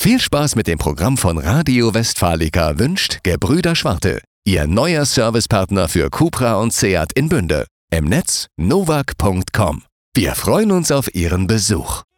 Viel Spaß mit dem Programm von Radio Westfalica wünscht Gebrüder Schwarte, Ihr neuer Servicepartner für Cupra und Seat in Bünde. Im Netz novak.com. Wir freuen uns auf Ihren Besuch.